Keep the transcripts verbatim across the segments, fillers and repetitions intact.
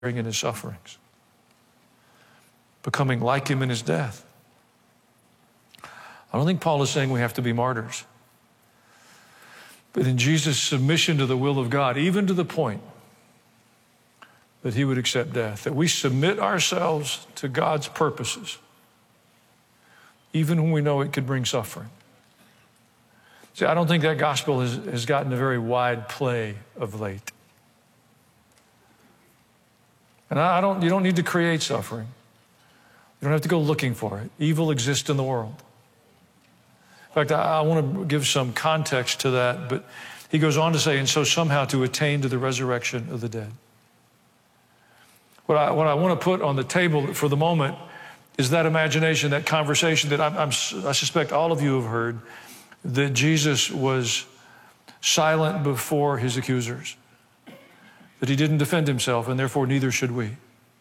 in his sufferings, becoming like him in his death. I don't think Paul is saying we have to be martyrs. But in Jesus' submission to the will of God, even to the point that he would accept death, that we submit ourselves to God's purposes, even when we know it could bring suffering. See, I don't think that gospel has, has gotten a very wide play of late. And I don't, you don't need to create suffering. You don't have to go looking for it. Evil exists in the world. In fact, I, I want to give some context to that, but he goes on to say, and so somehow to attain to the resurrection of the dead. What I, what I want to put on the table for the moment is that imagination, that conversation that I'm, I'm, I suspect all of you have heard, that Jesus was silent before his accusers, that he didn't defend himself, and therefore neither should we.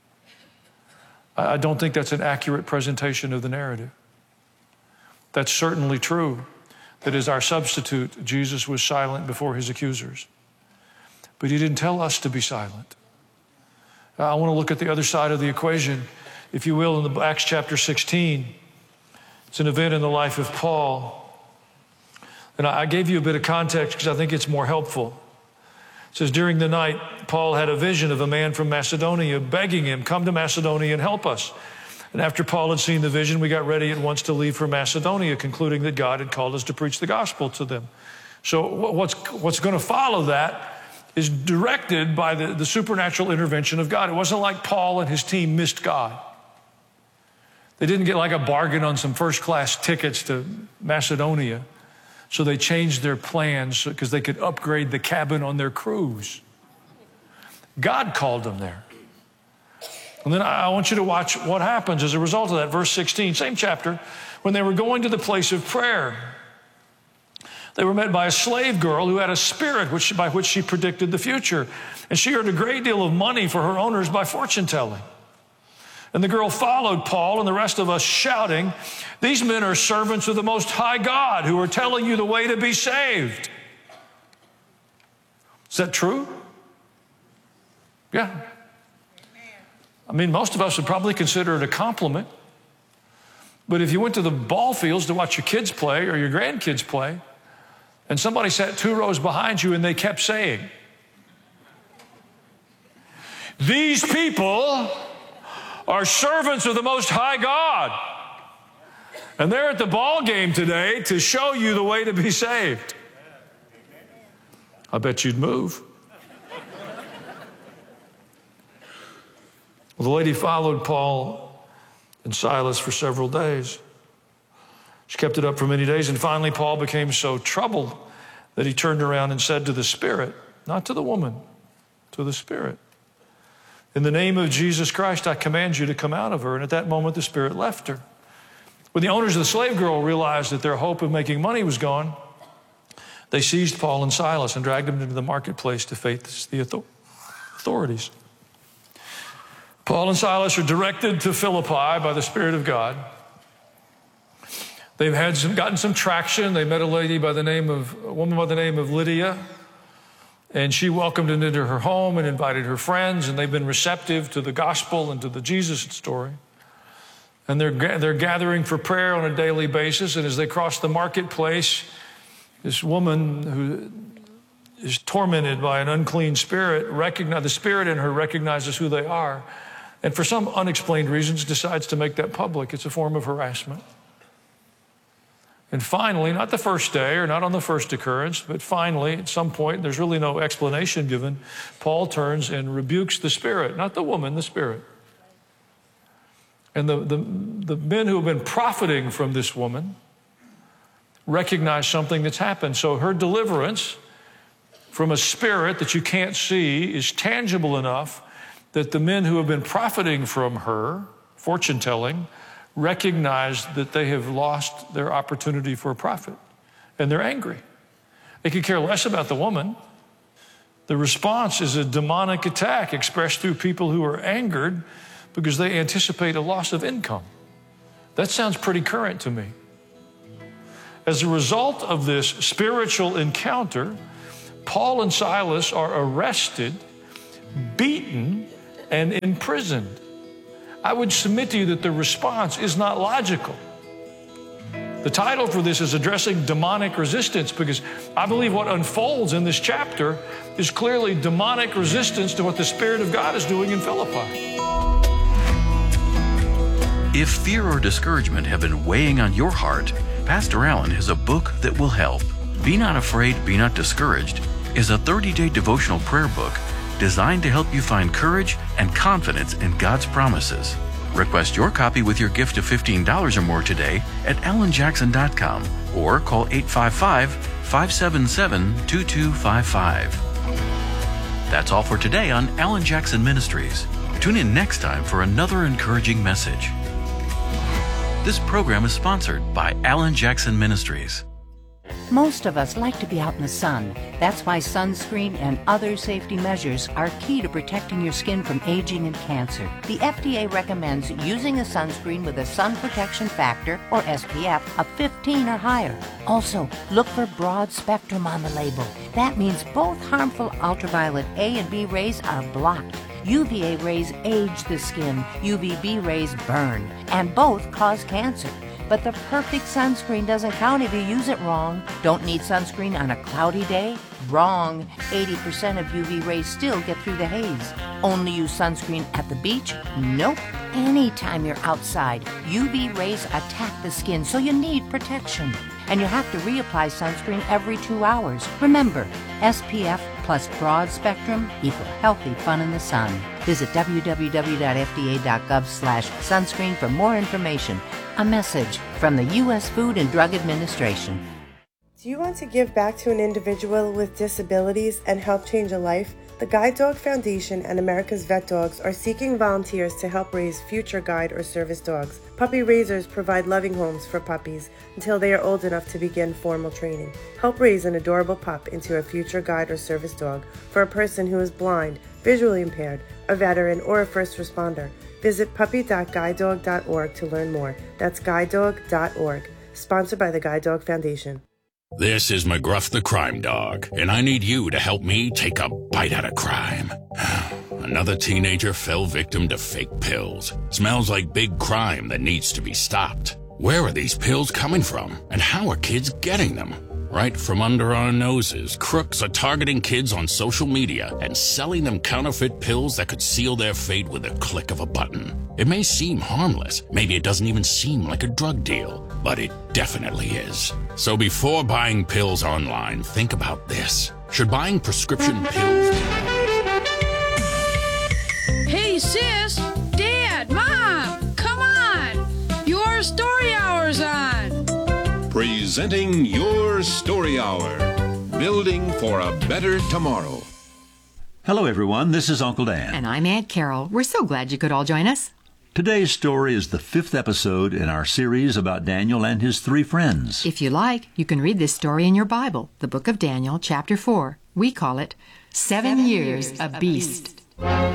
I don't think that's an accurate presentation of the narrative. That's certainly true, that as our substitute, Jesus was silent before his accusers. But he didn't tell us to be silent. I want to look at the other side of the equation, if you will, in the Acts chapter sixteen. It's an event in the life of Paul. And I gave you a bit of context because I think it's more helpful. It says, during the night, Paul had a vision of a man from Macedonia begging him, come to Macedonia and help us. And after Paul had seen the vision, we got ready at once to leave for Macedonia, concluding that God had called us to preach the gospel to them. So what's, what's going to follow that is directed by the, the supernatural intervention of God. It wasn't like Paul and his team missed God. They didn't get like a bargain on some first-class tickets to Macedonia, so they changed their plans because they could upgrade the cabin on their cruise. God called them there. And then I want you to watch what happens as a result of that. Verse sixteen, same chapter. When they were going to the place of prayer, they were met by a slave girl who had a spirit which, by which she predicted the future. And she earned a great deal of money for her owners by fortune telling. And the girl followed Paul and the rest of us shouting, these men are servants of the Most High God who are telling you the way to be saved. Is that true? Yeah. I mean, most of us would probably consider it a compliment. But if you went to the ball fields to watch your kids play or your grandkids play, and somebody sat two rows behind you and they kept saying, these people are servants of the Most High God. And they're at the ball game today to show you the way to be saved. I bet you'd move. Well, the lady followed Paul and Silas for several days. She kept it up for many days, and finally Paul became so troubled that he turned around and said to the Spirit, not to the woman, to the Spirit, in the name of Jesus Christ, I command you to come out of her. And at that moment, the Spirit left her. When the owners of the slave girl realized that their hope of making money was gone, they seized Paul and Silas and dragged them into the marketplace to face the authorities. Paul and Silas are directed to Philippi by the Spirit of God. They've had some, gotten some traction. They met a lady by the name of, a woman by the name of Lydia. And she welcomed them into her home and invited her friends, and they've been receptive to the gospel and to the Jesus story. And they're, they're gathering for prayer on a daily basis, and as they cross the marketplace, this woman who is tormented by an unclean spirit, recognize, the spirit in her recognizes who they are, and for some unexplained reasons decides to make that public. It's a form of harassment. And finally, not the first day or not on the first occurrence, but finally, at some point, there's really no explanation given, Paul turns and rebukes the spirit, not the woman, the spirit. And the, the, the men who have been profiting from this woman recognize something that's happened. So her deliverance from a spirit that you can't see is tangible enough that the men who have been profiting from her, fortune telling, recognize that they have lost their opportunity for a profit, and they're angry. They could care less about the woman. The response is a demonic attack expressed through people who are angered because they anticipate a loss of income. That sounds pretty current to me. As a result of this spiritual encounter, Paul and Silas are arrested, beaten, and imprisoned. I would submit to you that the response is not logical. The title for this is Addressing Demonic Resistance, because I believe what unfolds in this chapter is clearly demonic resistance to what the Spirit of God is doing in Philippi. If fear or discouragement have been weighing on your heart, Pastor Allen has a book that will help. Be Not Afraid, Be Not Discouraged is a thirty-day devotional prayer book designed to help you find courage and confidence in God's promises. Request your copy with your gift of fifteen dollars or more today at alan jackson dot com or call eight five five, five seven seven, two two five five. That's all for today on Alan Jackson Ministries. Tune in next time for another encouraging message. This program is sponsored by Alan Jackson Ministries. Most of us like to be out in the sun. That's why sunscreen and other safety measures are key to protecting your skin from aging and cancer. The F D A recommends using a sunscreen with a sun protection factor, or S P F, of fifteen or higher. Also, look for broad spectrum on the label. That means both harmful ultraviolet A and B rays are blocked. U V A rays age the skin, U V B rays burn, and both cause cancer. But the perfect sunscreen doesn't count if you use it wrong. Don't need sunscreen on a cloudy day? Wrong. eighty percent of U V rays still get through the haze. Only use sunscreen at the beach? Nope. Anytime you're outside, U V rays attack the skin, so you need protection. And you have to reapply sunscreen every two hours. Remember, S P F plus broad spectrum equal healthy fun in the sun. Visit w w w dot f d a dot gov slash sunscreen for more information. A message from the U S Food and Drug Administration. Do you want to give back to an individual with disabilities and help change a life? The Guide Dog Foundation and America's Vet Dogs are seeking volunteers to help raise future guide or service dogs. Puppy raisers provide loving homes for puppies until they are old enough to begin formal training. Help raise an adorable pup into a future guide or service dog for a person who is blind, visually impaired, a veteran, or a first responder. Visit puppy dot guide dog dot org to learn more. That's guide dog dot org. Sponsored by the Guide Dog Foundation. This is McGruff the Crime Dog, and I need you to help me take a bite out of crime. Another teenager fell victim to fake pills. Smells like big crime that needs to be stopped. Where are these pills coming from, and how are kids getting them? Right from under our noses, crooks are targeting kids on social media and selling them counterfeit pills that could seal their fate with a click of a button. It may seem harmless, maybe it doesn't even seem like a drug deal, but it definitely is. So before buying pills online, think about this. Should buying prescription pills... Hey sis, Dad, Mom, come on! Your story hour's on! Presenting Your Story Hour, building for a better tomorrow. Hello, everyone. This is Uncle Dan. And I'm Aunt Carol. We're so glad you could all join us. Today's story is the fifth episode in our series about Daniel and his three friends. If you like, you can read this story in your Bible, the book of Daniel, chapter four. We call it Seven, Seven Years, Years a Beast. beast.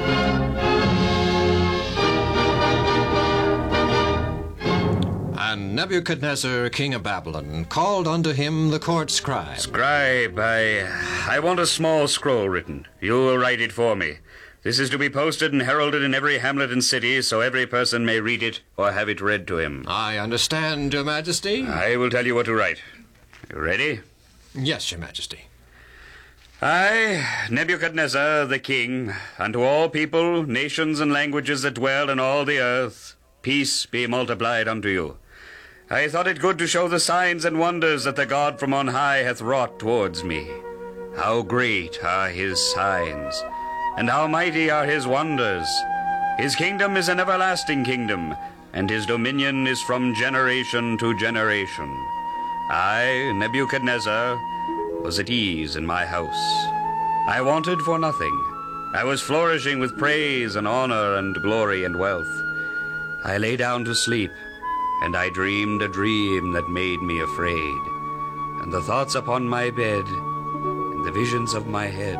And Nebuchadnezzar, king of Babylon, called unto him the court scribe. Scribe, I, I want a small scroll written. You will write it for me. This is to be posted and heralded in every hamlet and city, so every person may read it or have it read to him. I understand, Your Majesty. I will tell you what to write. You ready? Yes, Your Majesty. I, Nebuchadnezzar, the king, unto all people, nations, and languages that dwell in all the earth, peace be multiplied unto you. I thought it good to show the signs and wonders that the God from on high hath wrought towards me. How great are his signs, and how mighty are his wonders. His kingdom is an everlasting kingdom, and his dominion is from generation to generation. I, Nebuchadnezzar, was at ease in my house. I wanted for nothing. I was flourishing with praise and honor and glory and wealth. I lay down to sleep, and I dreamed a dream that made me afraid. And the thoughts upon my bed and the visions of my head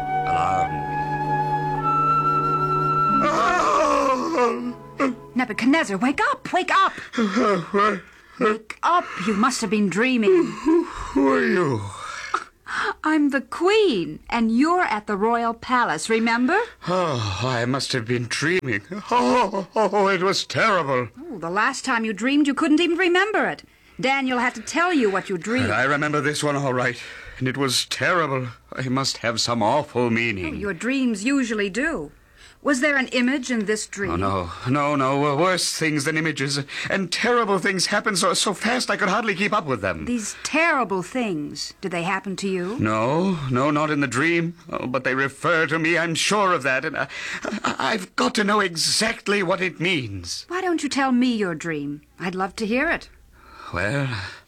alarmed me. Nebuchadnezzar, wake up! Wake up! Wake up! You must have been dreaming. Who are you? I'm the queen, and you're at the royal palace, remember? Oh, I must have been dreaming. Oh, oh, it was terrible. Oh, the last time you dreamed, you couldn't even remember it. Daniel had to tell you what you dreamed. I remember this one all right, and it was terrible. It must have some awful meaning. Oh, your dreams usually do. Was there an image in this dream? Oh, no, no, no. Worse things than images. And terrible things happened so, so fast I could hardly keep up with them. These terrible things, did they happen to you? No, no, not in the dream. Oh, but they refer to me, I'm sure of that. And I, I, I've got to know exactly what it means. Why don't you tell me your dream? I'd love to hear it. Well,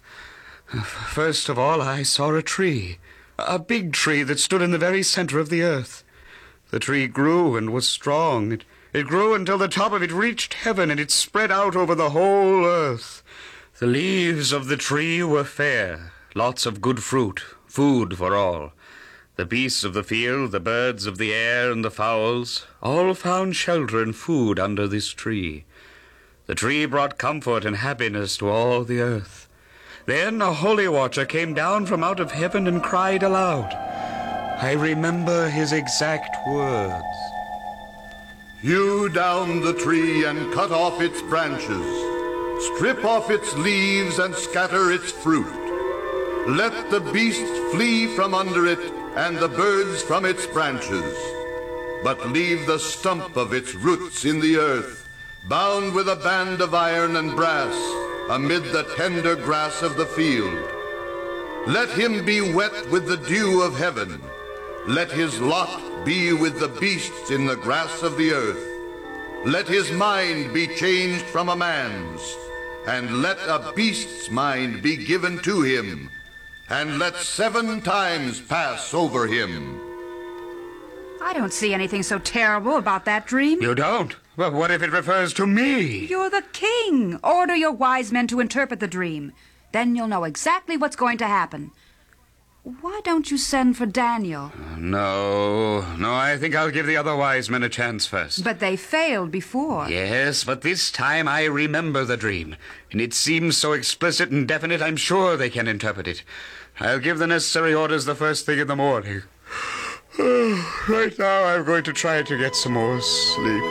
first of all, I saw a tree. A big tree that stood in the very center of the earth. The tree grew and was strong. It, it grew until the top of it reached heaven, and it spread out over the whole earth. The leaves of the tree were fair, lots of good fruit, food for all. The beasts of the field, the birds of the air, and the fowls, all found shelter and food under this tree. The tree brought comfort and happiness to all the earth. Then a holy watcher came down from out of heaven and cried aloud. I remember his exact words. Hew down the tree and cut off its branches. Strip off its leaves and scatter its fruit. Let the beasts flee from under it and the birds from its branches. But leave the stump of its roots in the earth, bound with a band of iron and brass, amid the tender grass of the field. Let him be wet with the dew of heaven. Let his lot be with the beasts in the grass of the earth. Let his mind be changed from a man's, and let a beast's mind be given to him, and let seven times pass over him. I don't see anything so terrible about that dream. You don't? Well, what if it refers to me? You're the king. Order your wise men to interpret the dream. Then you'll know exactly what's going to happen. Why don't you send for Daniel? No, no, I think I'll give the other wise men a chance first. But they failed before. Yes, but this time I remember the dream, and it seems so explicit and definite I'm sure they can interpret it. I'll give the necessary orders the first thing in the morning. Right now I'm going to try to get some more sleep.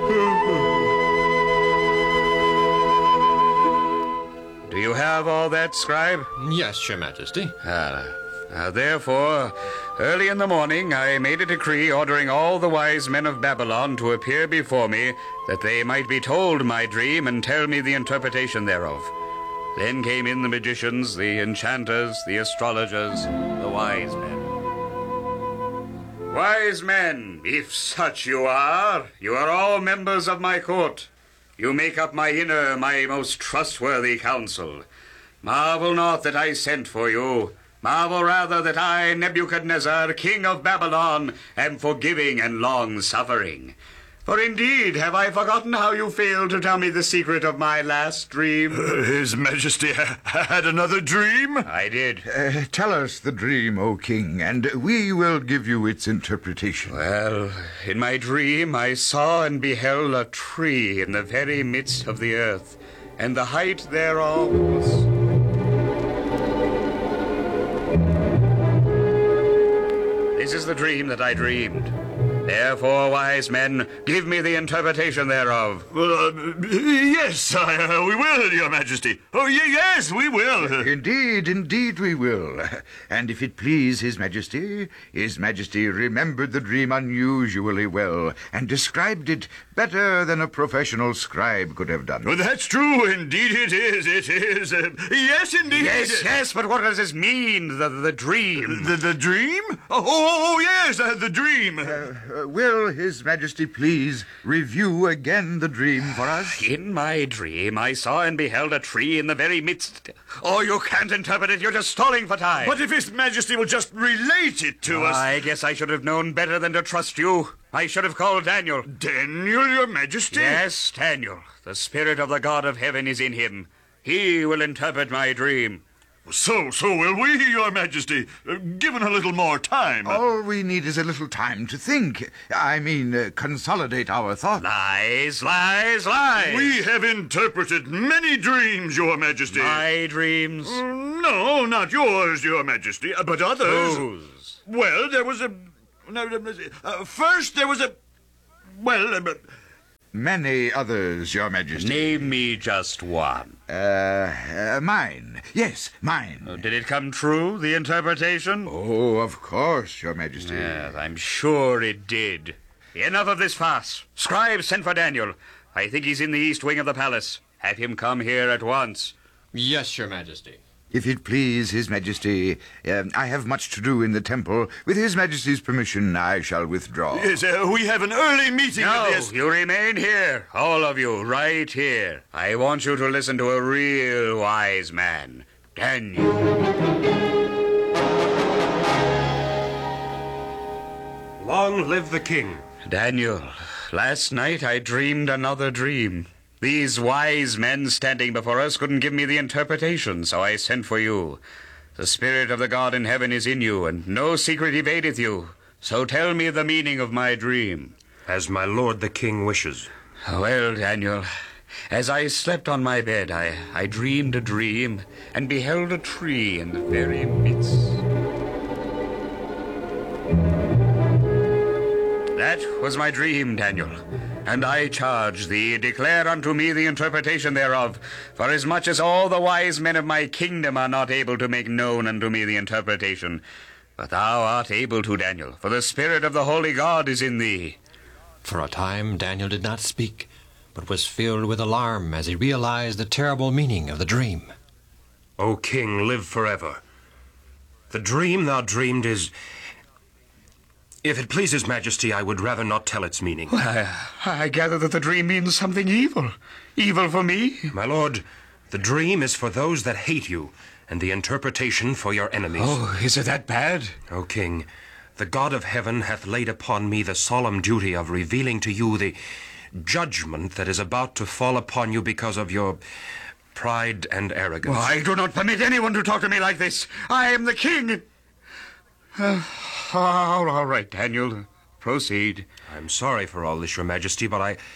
Do you have all that, scribe? Yes, Your Majesty. Ah. Uh, therefore, early in the morning I made a decree ordering all the wise men of Babylon to appear before me, that they might be told my dream and tell me the interpretation thereof. Then came in the magicians, the enchanters, the astrologers, the wise men. Wise men, if such you are, you are all members of my court. You make up my inner, my most trustworthy counsel. Marvel not that I sent for you. Marvel rather that I, Nebuchadnezzar, king of Babylon, am forgiving and long-suffering. For indeed have I forgotten how you failed to tell me the secret of my last dream. Uh, His Majesty ha- had another dream? I did. Uh, tell us the dream, O king, and we will give you its interpretation. Well, in my dream I saw and beheld a tree in the very midst of the earth, and the height thereof was... This is the dream that I dreamed. Therefore, wise men, give me the interpretation thereof. Well, uh, yes, sire, we will, Your Majesty. Oh, y- yes, we will. Indeed, indeed we will. And if it please His Majesty, His Majesty remembered the dream unusually well, and described it better than a professional scribe could have done. Well, that's true. Indeed it is. It is. Uh, yes, indeed. Yes, yes, but what does this mean, the, the dream? The, the dream? Oh, oh, oh yes, uh, the dream. Uh, uh, will His Majesty please review again the dream for us? In my dream, I saw and beheld a tree in the very midst. Oh, you can't interpret it. You're just stalling for time. But if His Majesty will just relate it to us... I guess I should have known better than to trust you. I should have called Daniel. Daniel, Your Majesty? Yes, Daniel. The spirit of the God of heaven is in him. He will interpret my dream. So, so will we, Your Majesty, uh, given a little more time. All we need is a little time to think. I mean, uh, consolidate our thoughts. Lies, lies, lies! We have interpreted many dreams, Your Majesty. My dreams? Uh, no, not yours, Your Majesty, uh, but others. Whose? Well, there was a... No, uh, first, there was a... Well, uh, Many others, Your Majesty. Name me just one. Uh, uh mine. Yes, mine. Oh, did it come true, the interpretation? Oh, of course, Your Majesty. Yes, I'm sure it did. Enough of this farce. Scribe, send for Daniel. I think he's in the east wing of the palace. Have him come here at once. Yes, Your Majesty. If it please His Majesty, um, I have much to do in the temple. With His Majesty's permission, I shall withdraw. Yes, uh, we have an early meeting no, with this... you remain here, all of you, right here. I want you to listen to a real wise man, Daniel. Long live the king. Daniel, last night I dreamed another dream. These wise men standing before us couldn't give me the interpretation, so I sent for you. The spirit of the God in heaven is in you, and no secret evadeth you. So tell me the meaning of my dream. As my lord the king wishes. Well, Daniel, as I slept on my bed, I, I dreamed a dream and beheld a tree in the very midst. That was my dream, Daniel. And I charge thee, declare unto me the interpretation thereof, for as much as all the wise men of my kingdom are not able to make known unto me the interpretation. But thou art able to, Daniel, for the Spirit of the Holy God is in thee. For a time Daniel did not speak, but was filled with alarm as he realized the terrible meaning of the dream. O king, live forever. The dream thou dreamed is... If it pleases Majesty, I would rather not tell its meaning. Well, I, I gather that the dream means something evil. Evil for me? My lord, the dream is for those that hate you, and the interpretation for your enemies. Oh, is it that bad? O king, the God of heaven hath laid upon me the solemn duty of revealing to you the judgment that is about to fall upon you because of your pride and arrogance. Well, I do not permit anyone to talk to me like this. I am the king. Uh, all, all right, Daniel. Proceed. I'm sorry for all this, Your Majesty, but I...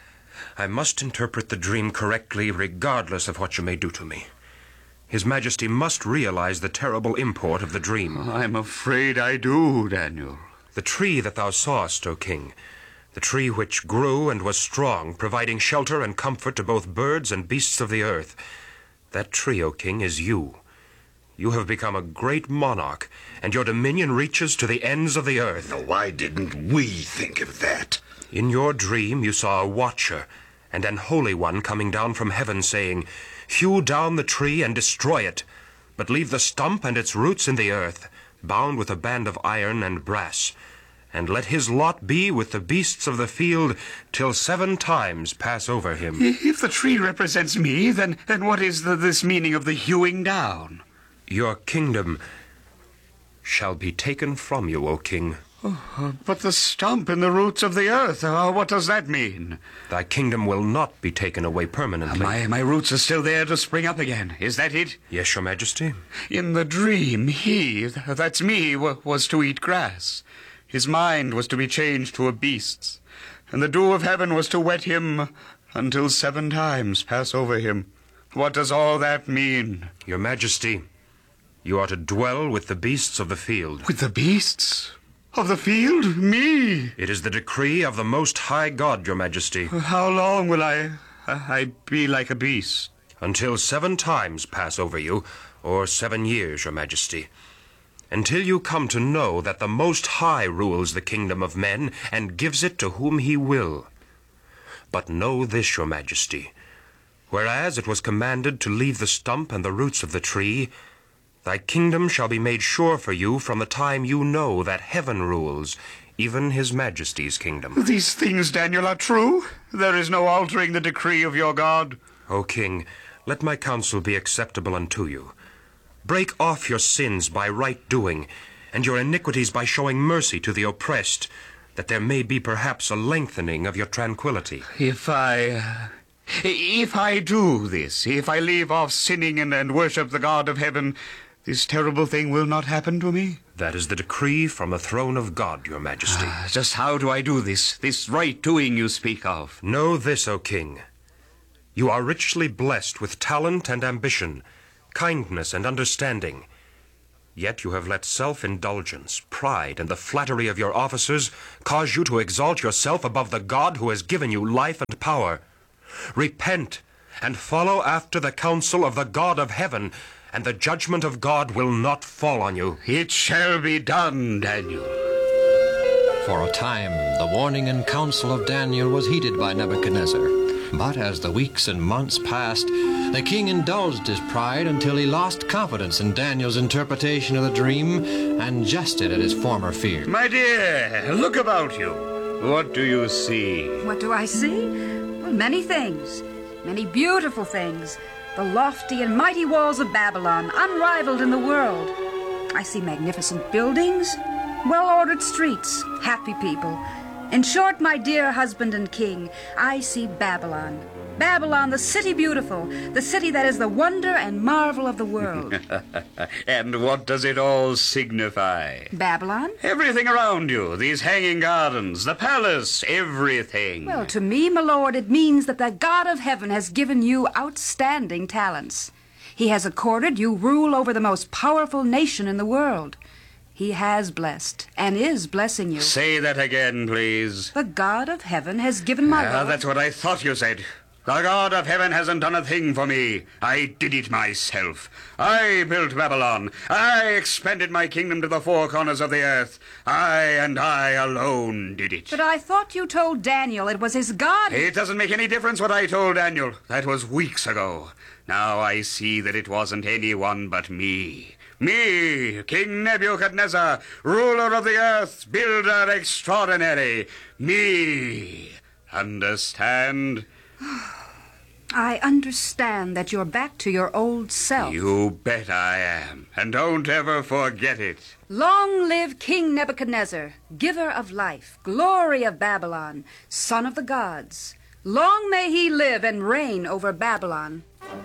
I must interpret the dream correctly regardless of what you may do to me. His Majesty must realize the terrible import of the dream. I'm afraid I do, Daniel. The tree that thou sawest, O king, the tree which grew and was strong, providing shelter and comfort to both birds and beasts of the earth, that tree, O king, is you. You have become a great monarch, and your dominion reaches to the ends of the earth. Now, why didn't we think of that? In your dream you saw a watcher and an holy one coming down from heaven, saying, "Hew down the tree and destroy it, but leave the stump and its roots in the earth, bound with a band of iron and brass. And let his lot be with the beasts of the field till seven times pass over him." If the tree represents me, then, then what is the, this meaning of the hewing down? Your kingdom shall be taken from you, O king. Oh, but the stump and the roots of the earth, uh, what does that mean? Thy kingdom will not be taken away permanently. My, my roots are still there to spring up again. Is that it? Yes, Your Majesty. In the dream, he, that's me, w- was to eat grass. His mind was to be changed to a beast's, and the dew of heaven was to wet him until seven times pass over him. What does all that mean? Your Majesty, you are to dwell with the beasts of the field. With the beasts of the field? Me? It is the decree of the Most High God, Your Majesty. How long will I... I be like a beast? Until seven times pass over you, or seven years, Your Majesty. Until you come to know that the Most High rules the kingdom of men and gives it to whom he will. But know this, Your Majesty. Whereas it was commanded to leave the stump and the roots of the tree, thy kingdom shall be made sure for you from the time you know that heaven rules, even his Majesty's kingdom. These things, Daniel, are true? There is no altering the decree of your God? O king, let my counsel be acceptable unto you. Break off your sins by right doing, and your iniquities by showing mercy to the oppressed, that there may be perhaps a lengthening of your tranquility. If I... If I do this, if I leave off sinning and, and worship the God of heaven, this terrible thing will not happen to me? That is the decree from the throne of God, your majesty. Uh, just how do I do this, this right doing you speak of? Know this, O king. You are richly blessed with talent and ambition, kindness and understanding. Yet you have let self-indulgence, pride, and the flattery of your officers cause you to exalt yourself above the God who has given you life and power. Repent and follow after the counsel of the God of heaven, and the judgment of God will not fall on you. It shall be done, Daniel. For a time, the warning and counsel of Daniel was heeded by Nebuchadnezzar. But as the weeks and months passed, the king indulged his pride until he lost confidence in Daniel's interpretation of the dream and jested at his former fear. My dear, look about you. What do you see? What do I see? Well, many things. Many beautiful things. The lofty and mighty walls of Babylon, unrivaled in the world. I see magnificent buildings, well-ordered streets, happy people. In short, my dear husband and king, I see Babylon. Babylon, the city beautiful, the city that is the wonder and marvel of the world. And what does it all signify? Babylon? Everything around you, these hanging gardens, the palace, everything. Well, to me, my lord, it means that the God of heaven has given you outstanding talents. He has accorded you rule over the most powerful nation in the world. He has blessed and is blessing you. Say that again, please. The God of heaven has given my Ah, lord... that's what I thought you said. The God of heaven hasn't done a thing for me. I did it myself. I built Babylon. I expanded my kingdom to the four corners of the earth. I and I alone did it. But I thought you told Daniel it was his God... It doesn't make any difference what I told Daniel. That was weeks ago. Now I see that it wasn't anyone but me. Me, King Nebuchadnezzar, ruler of the earth, builder extraordinary. Me. Understand? I understand that you're back to your old self. You bet I am. And don't ever forget it. Long live King Nebuchadnezzar, giver of life, glory of Babylon, son of the gods. Long may he live and reign over Babylon.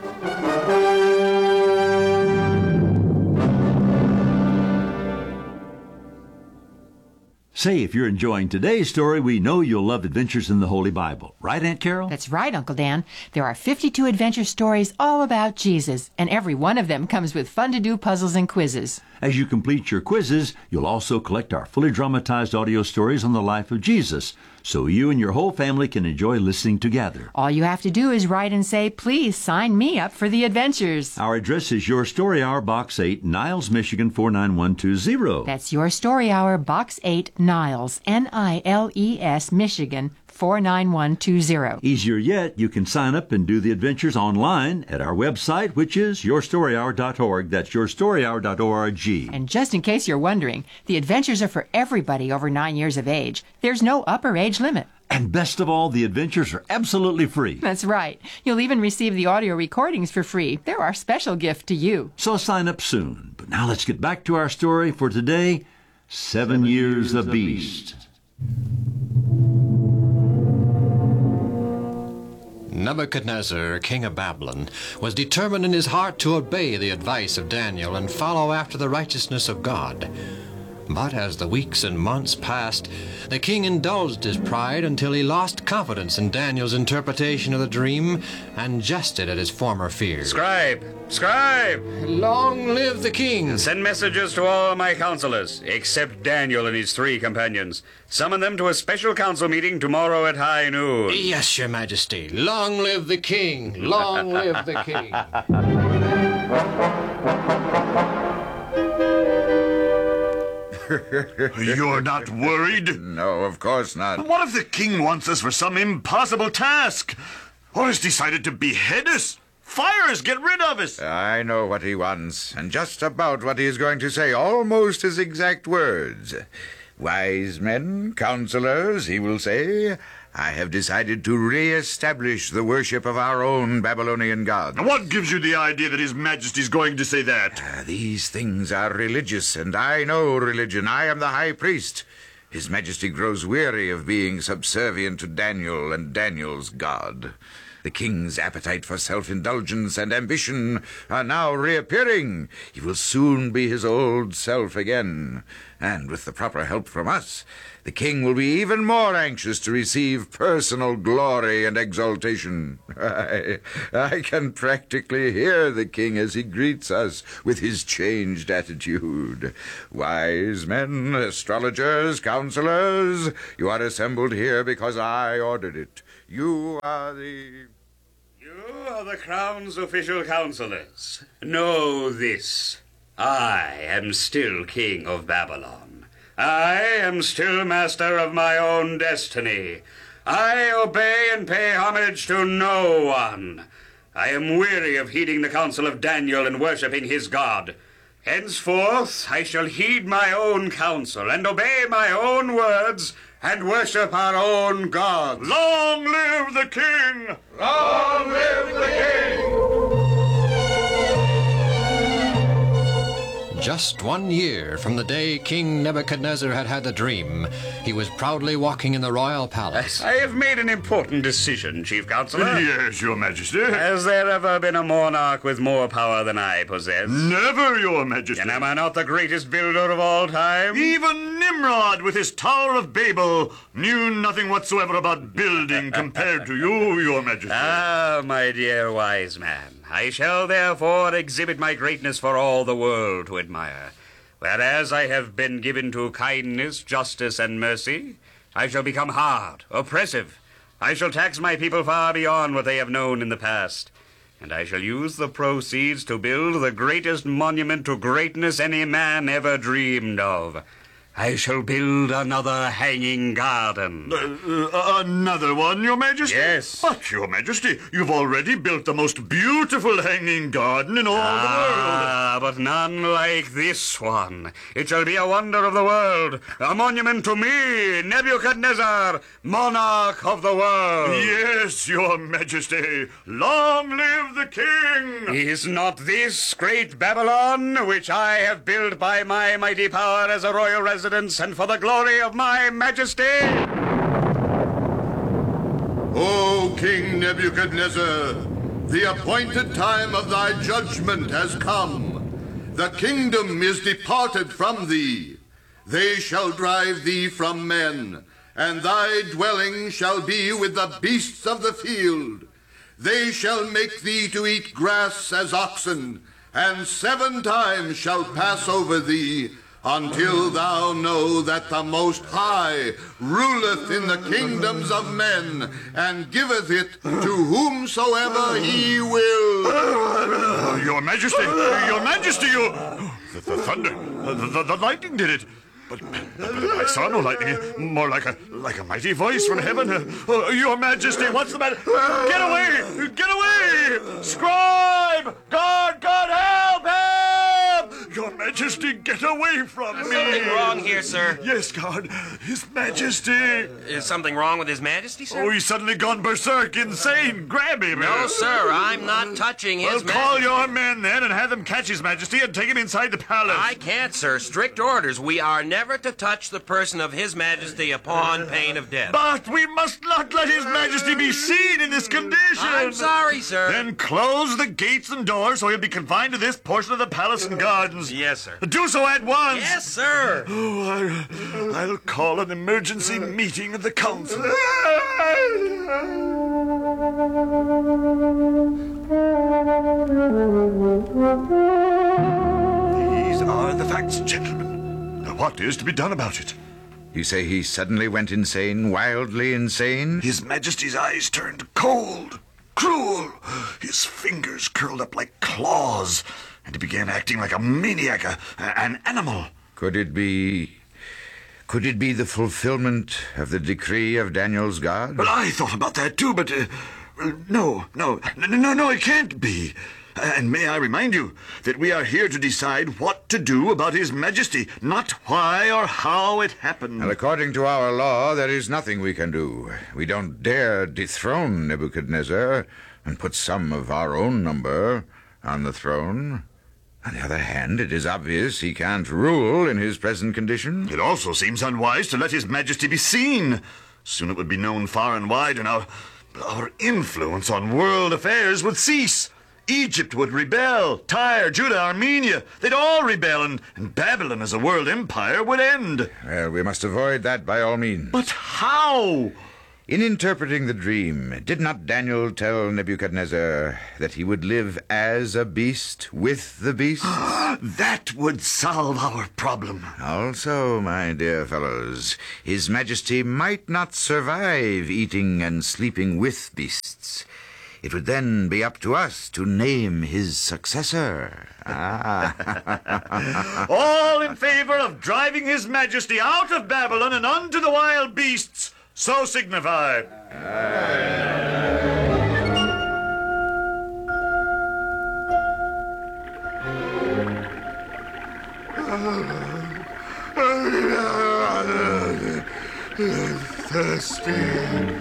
Say, if you're enjoying today's story, we know you'll love adventures in the Holy Bible. Right, Aunt Carol? That's right, Uncle Dan. There are fifty-two adventure stories all about Jesus, and every one of them comes with fun-to-do puzzles and quizzes. As you complete your quizzes, you'll also collect our fully dramatized audio stories on the life of Jesus, so you and your whole family can enjoy listening together. All you have to do is write and say, please sign me up for the adventures. Our address is Your Story Hour, Box eight, Niles, Michigan four nine one two zero. That's Your Story Hour, Box eight, Niles, N I L E S, Michigan four nine one two zero. Easier yet, you can sign up and do the adventures online at our website, which is your story hour dot org. That's your story hour dot org. And just in case you're wondering, the adventures are for everybody over nine years of age. There's no upper age limit. And best of all, the adventures are absolutely free. That's right. You'll even receive the audio recordings for free. They're our special gift to you. So sign up soon. But now let's get back to our story for today, Seven, Seven Years of Beast. Nebuchadnezzar, king of Babylon, was determined in his heart to obey the advice of Daniel and follow after the righteousness of God. But as the weeks and months passed, the king indulged his pride until he lost confidence in Daniel's interpretation of the dream and jested at his former fears. Scribe! Scribe! Long live the king! Send messages to all my counselors, except Daniel and his three companions. Summon them to a special council meeting tomorrow at high noon. Yes, your majesty. Long live the king! Long live the king! You're not worried? No, of course not. What if the king wants us for some impossible task? Or has decided to behead us? Fire us, get rid of us! I know what he wants, and just about what he is going to say, almost his exact words. Wise men, counselors, he will say, I have decided to re-establish the worship of our own Babylonian gods. What gives you the idea that His Majesty's going to say that? Uh, these things are religious, and I know religion. I am the high priest. His Majesty grows weary of being subservient to Daniel and Daniel's God. The king's appetite for self-indulgence and ambition are now reappearing. He will soon be his old self again. And with the proper help from us, the king will be even more anxious to receive personal glory and exaltation. I, I can practically hear the king as he greets us with his changed attitude. Wise men, astrologers, counselors, you are assembled here because I ordered it. You are the... You are the crown's official counselors. Know this. I am still king of Babylon. I am still master of my own destiny. I obey and pay homage to no one. I am weary of heeding the counsel of Daniel and worshipping his God. Henceforth I shall heed my own counsel and obey my own words and worship our own gods. Long live the king! Long live the king! Just one year from the day King Nebuchadnezzar had had the dream, he was proudly walking in the royal palace. I have made an important decision, Chief Counselor. Yes, Your Majesty. Has there ever been a monarch with more power than I possess? Never, Your Majesty. And am I not the greatest builder of all time? Even Nimrod, with his Tower of Babel, knew nothing whatsoever about building compared to you, Your Majesty. Ah, my dear wise man. I shall therefore exhibit my greatness for all the world to admire. Whereas I have been given to kindness, justice, and mercy, I shall become hard, oppressive. I shall tax my people far beyond what they have known in the past. And I shall use the proceeds to build the greatest monument to greatness any man ever dreamed of. I shall build another hanging garden. Uh, uh, another one, Your Majesty? Yes. But, Your Majesty, you've already built the most beautiful hanging garden in all ah, the world. Ah, but none like this one. It shall be a wonder of the world, a monument to me, Nebuchadnezzar, monarch of the world. Yes, Your Majesty. Long live the king! Is not this great Babylon, which I have built by my mighty power as a royal residence, and for the glory of my majesty? O King Nebuchadnezzar, the appointed time of thy judgment has come. The kingdom is departed from thee. They shall drive thee from men, and thy dwelling shall be with the beasts of the field. They shall make thee to eat grass as oxen, and seven times shall pass over thee, until thou know that the Most High ruleth in the kingdoms of men, and giveth it to whomsoever he will. Uh, Your Majesty, Your Majesty, you... The, the thunder, the, the, the lightning did it. But, but I saw no lightning, more like a like a mighty voice from heaven. Uh, Your Majesty, what's the matter? Get away! Get away! Scribe! Guard, guard, help, help! Your Majesty, get away from me! Something wrong here, sir. Yes, guard. His Majesty. Is something wrong with His Majesty, sir? Oh, he's suddenly gone berserk, insane. Grab him. No, sir, I'm not touching His well, Majesty. Call your men then and have them catch His Majesty and take him inside the palace. I can't, sir. Strict orders. We are never to touch the person of His Majesty upon pain of death. But we must not let His Majesty be seen in this condition. I'm sorry, sir. Then close the gates and doors so he'll be confined to this portion of the palace and gardens. Yes, sir. Do so at once. Yes, sir. Oh, I, I'll call an emergency meeting of the council. These are the facts, gentlemen. Now, what is to be done about it? You say he suddenly went insane, wildly insane? His Majesty's eyes turned cold, cruel. His fingers curled up like claws, and he began acting like a maniac, a, an animal. Could it be... Could it be the fulfillment of the decree of Daniel's God? Well, I thought about that too, but... Uh, no, no, no, no, no, it can't be. And may I remind you that we are here to decide what to do about His Majesty, not why or how it happened. And according to our law, there is nothing we can do. We don't dare dethrone Nebuchadnezzar and put some of our own number on the throne. On the other hand, it is obvious he can't rule in his present condition. It also seems unwise to let His Majesty be seen. Soon it would be known far and wide, and our our influence on world affairs would cease. Egypt would rebel. Tyre, Judah, Armenia, they'd all rebel, and, and Babylon as a world empire would end. Well, we must avoid that by all means. But how? In interpreting the dream, did not Daniel tell Nebuchadnezzar that he would live as a beast with the beasts? That would solve our problem. Also, my dear fellows, His Majesty might not survive eating and sleeping with beasts. It would then be up to us to name his successor. Ah. All in favor of driving His Majesty out of Babylon and unto the wild beasts, so signify. Thirsty.